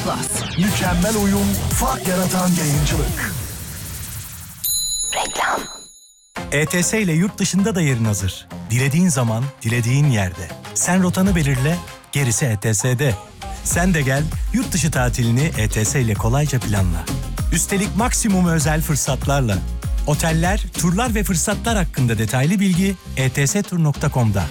Plus. Mükemmel uyum, fark yaratan yayıncılık. Reklam. ETS ile yurt dışında da yerin hazır. Dilediğin zaman, dilediğin yerde. Sen rotanı belirle, gerisi ETS'de. Sen de gel, yurt dışı tatilini ETS ile kolayca planla. Üstelik maksimum özel fırsatlarla. Oteller, turlar ve fırsatlar hakkında detaylı bilgi etstur.com'da.